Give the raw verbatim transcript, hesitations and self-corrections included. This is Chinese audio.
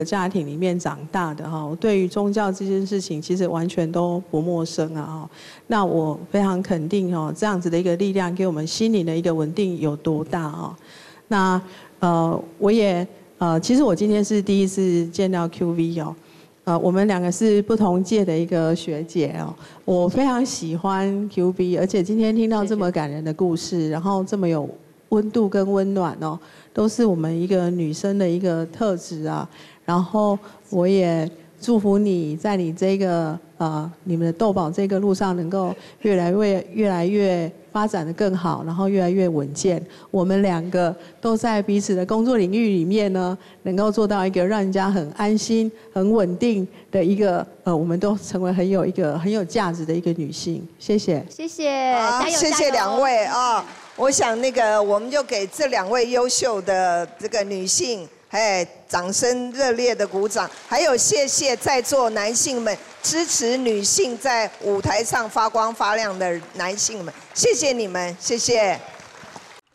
家庭里面长大的哈，我对于宗教这件事情其实完全都不陌生啊哈。那我非常肯定哦，这样子的一个力量给我们心灵的一个稳定有多大啊？那呃，我也呃，其实我今天是第一次见到 Q V 哦，呃，我们两个是不同届的一个学姐哦，我非常喜欢 Q V， 而且今天听到这么感人的故事，然后这么有温度跟温暖哦，都是我们一个女生的一个特质啊。然后我也祝福你在你这个呃你们的斗宝这个路上能够越来越越来越发展得更好，然后越来越稳健。我们两个都在彼此的工作领域里面呢，能够做到一个让人家很安心、很稳定的一个呃，我们都成为很有一个很有价值的一个女性。谢谢， 谢谢， 好，谢谢两位啊！我想那个我们就给这两位优秀的这个女性。哎，掌声热烈的鼓掌！还有谢谢在座男性们支持女性在舞台上发光发亮的男性们，谢谢你们，谢谢。